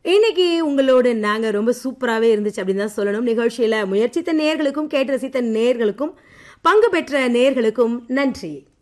இன்னைக்கு உங்களோட நாங்க ரொம்ப சூப்பராகவே இருந்துச்சு அப்படின்னு தான் சொல்லணும். நிகழ்ச்சியில் முயற்சித்த நேர்களுக்கும் கேட்டு ரசித்த நேர்களுக்கும் பங்கு பெற்ற நேர்களுக்கும் நன்றி.